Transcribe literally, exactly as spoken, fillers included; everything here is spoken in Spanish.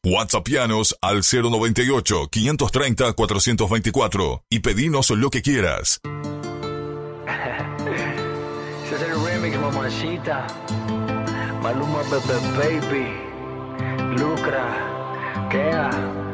WhatsAppianos al cero noventa y ocho, quinientos treinta, cuatrocientos veinticuatro y pedinos lo que quieras. Ese es el remix, mamacita. Maluma, Bebe Baby, Lucra, Kea.